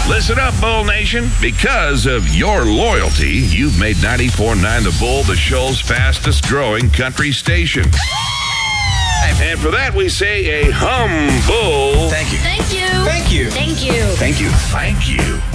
Listen up, Bull Nation. Because of your loyalty, you've made 94.9 The Bull the show's fastest growing country station. And for that, we say a humble. Thank you. Thank you. Thank you. Thank you. Thank you. Thank you.